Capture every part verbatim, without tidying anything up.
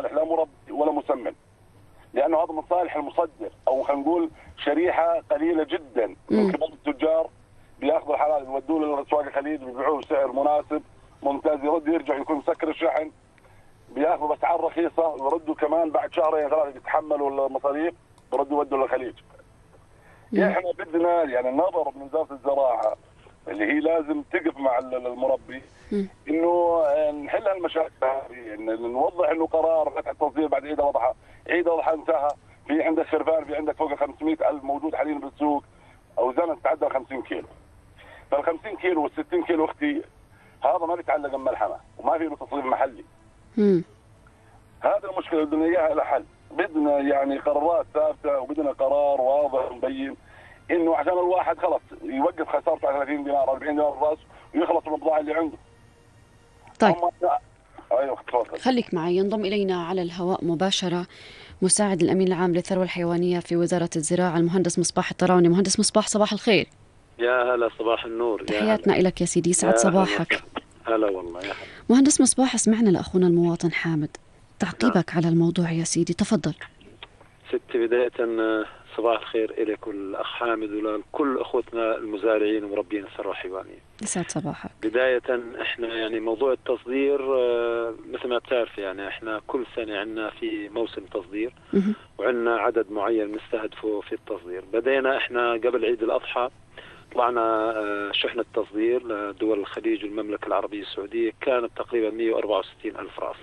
صالح لا مربي ولا مسمن، لانه هذا من صالح المصدر، او خلينا نقول شريحه قليله جدا من كبار التجار بياخذوا الحلال بيودوه لاسواق الخليج بيبيعوه بسعر مناسب ممتاز، يرد يرجع يكون مسكر الشحن، بياخذوا باسعار رخيصه ويردوا كمان بعد شهرين ثلاثه بيتحملوا المصاريف بيردوا يودوا للخليج. احنا بدنا يعني نظر من وزاره الزراعه اللي هي لازم تقف مع المربي انه نحل هالمشاكل هذه، إن نوضح انه قرار فتح التصدير بعد عيد الاضحى، عيد الاضحى انتهى، في عندك خرفان في عندك فوق خمسمئة ألف موجود حاليا بالسوق، اوزانها تتعدى خمسين كيلو. فال خمسين كيلو وال ستين كيلو اختي هذا ما بيتعلق بملحمه وما في له تصريف محلي. امم هذا المشكله بدنا اياها لها حل، بدنا يعني قرارات ثابته وبدنا قرار واضح ومبين انه عشان الواحد خلص يوقف خسارته على ثلاثين دينار أربعين دينار راس ويخلص من البضاعه اللي عنده. طيب ايوه تفضل. خليك معي. ينضم الينا على الهواء مباشره مساعد الامين العام للثروه الحيوانيه في وزاره الزراعه المهندس مصباح الطراوني. مهندس مصباح صباح الخير. يا هلا صباح النور. تحياتنا لك يا سيدي، سعد صباحك. هلا والله يا هلا. مهندس مصباح اسمعنا لاخونا المواطن حامد، تعقيبك على الموضوع يا سيدي، تفضل. ستي بداية صباح الخير إليك والأخ حامد ولكل أخوتنا المزارعين ومربين الثروة الحيوانية. يسعد صباحك. بداية احنا يعني موضوع التصدير مثل ما بتعرف يعني احنا كل سنة عندنا في موسم تصدير وعندنا عدد معين نستهدفه في التصدير. بدينا احنا قبل عيد الأضحى طلعنا شحنة تصدير لدول الخليج والمملكة العربية السعودية كانت تقريبا مئة وأربعة وستين ألف راس.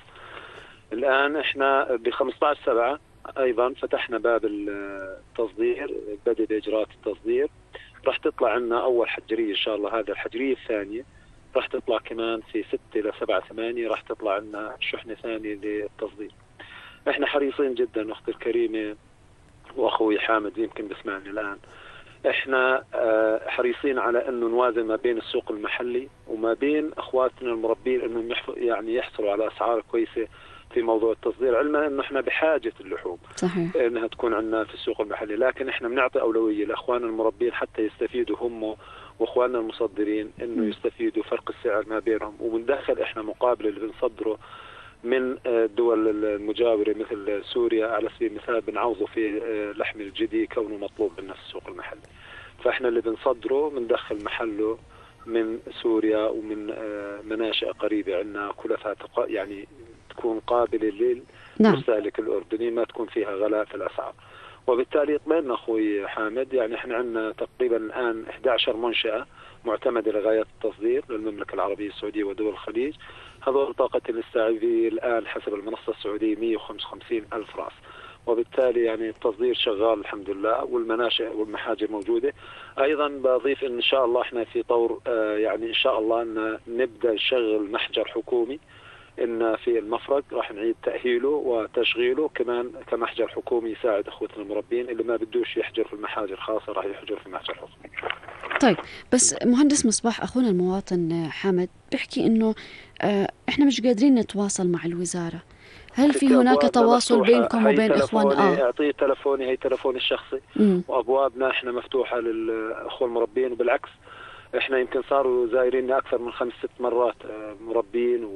الآن احنا ب خمسة عشر سبعة ايضا فتحنا باب التصدير، بدأ باجراءات التصدير. راح تطلع عنا اول حجريه ان شاء الله، هذا الحجريه الثانيه راح تطلع كمان في ستة إلى سبعة ثمانية، راح تطلع عنا شحنه ثانيه للتصدير. احنا حريصين جدا اختي الكريمه واخوي حامد يمكن بسمعني الان، احنا حريصين على انه نوازن ما بين السوق المحلي وما بين اخواتنا المربين انهم يعني يحصلوا على اسعار كويسه في موضوع التصدير، علما انه احنا بحاجه اللحوم صحيح انها تكون عندنا في السوق المحلي، لكن احنا بنعطي اولويه لاخواننا المربين حتى يستفيدوا هم واخواننا المصدرين انه يستفيدوا فرق السعر ما بينهم، وبندخل احنا مقابل اللي بنصدره من الدول المجاوره مثل سوريا على سبيل المثال بنعوضه في لحم الجدي كونه مطلوب منا في السوق المحلي. فاحنا اللي بنصدره بندخل محله من سوريا ومن مناشئ قريبه عندنا كلها يعني تكون قابلة للمستهلك نعم. الأردني ما تكون فيها غلاء في الأسعار، وبالتالي اطمئن أخوي حامد. يعني احنا عندنا تقريبا الآن إحدى عشرة منشأة معتمدة لغاية التصدير للمملكة العربية السعودية ودول الخليج. هذول طاقة الاستيعابية الآن حسب المنصة السعودية مئة وخمسة وخمسين ألف رأس، وبالتالي يعني التصدير شغال الحمد لله والمناشئ والمحاجر موجودة. أيضا بضيف إن شاء الله احنا في طور آه يعني إن شاء الله أن نبدأ نشغل محجر حكومي إن في المفرق راح نعيد تأهيله وتشغيله كمان كمحجر حكومي يساعد أخوتنا المربين اللي ما بدوش يحجر في المحاجر خاصة راح يحجر في محجر حكومي. طيب بس مهندس مصباح أخونا المواطن حامد بيحكي إنه آه إحنا مش قادرين نتواصل مع الوزارة، هل في هناك تواصل بينكم وبين إخوان؟ آه أعطيه تلفوني، هي تلفوني الشخصي م. وأبوابنا إحنا مفتوحة للأخوة المربين، وبالعكس إحنا يمكن صاروا زايريننا أكثر من خمس ست مرات مربين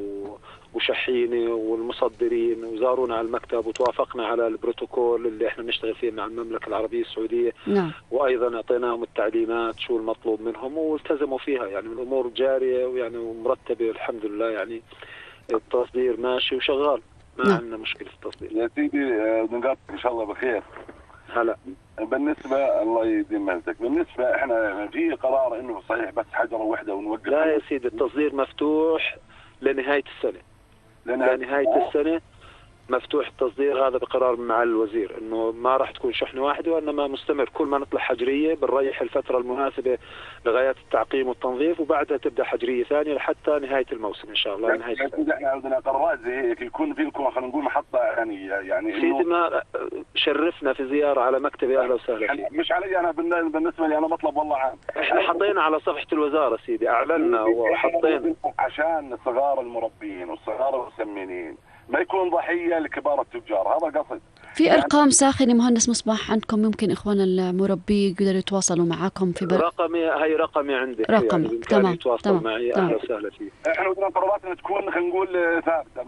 وشحينة والمصدرين وزارونا على المكتب وتوافقنا على البروتوكول اللي إحنا نشتغل فيه مع المملكة العربية السعودية نعم. وأيضا أعطيناهم التعليمات شو المطلوب منهم والتزموا فيها، يعني الأمور جارية ويعني مرتبة الحمد لله، يعني التصدير ماشي وشغال ما نعم. عندنا مشكلة في التصدير. يا سيدي نقاط إن شاء الله بخير. هلا بالنسبة الله يديم مهلتك، بالنسبة احنا في قرار انه صحيح بس حجرة واحدة ونوقف. لا يا سيدي التصدير مفتوح لنهاية السنة، لنهاية, لنهاية السنة مفتوح التصدير، هذا بقرار مع الوزير انه ما راح تكون شحنة واحدة وانما مستمر، كل ما نطلع حجرية بنريح الفترة المناسبة لغاية التعقيم والتنظيف وبعدها تبدأ حجرية ثانية لحتى نهاية الموسم ان شاء الله. نهاية السنة احنا عندنا قرارات زي هيك يكون في لكم خلينا نقول محطة يعني يعني سيدي ما شرفنا في زيارة على مكتبي اهلا وسهلا فيك. مش علي انا بالنسبة لي انا مطلب والله عام. احنا حطينا على صفحة الوزارة سيدي اعلنا وحطينا عشان صغار المربين والصغار المسمنين ما يكون ضحية لكبار التجار، هذا قصد. في أرقام ساخنة مهندس مصباح عندكم ممكن إخوان المربي يقدروا يتواصلوا معاكم في بر... رقمي هي رقمي عندك رقم يعني تمام يتواصل تمام معي أهلا وسهلا فيه. احنا بدنا قراراتنا تكون خلينا نقول ثابتة.